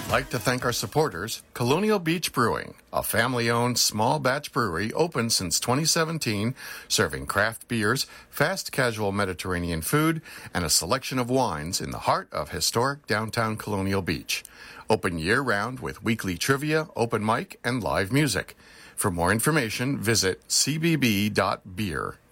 We'd like to thank our supporters, Colonial Beach Brewing, a family-owned small batch brewery open since 2017, serving craft beers, fast casual Mediterranean food, and a selection of wines in the heart of historic downtown Colonial Beach. Open year-round with weekly trivia, open mic, and live music. For more information, visit cbb.beer.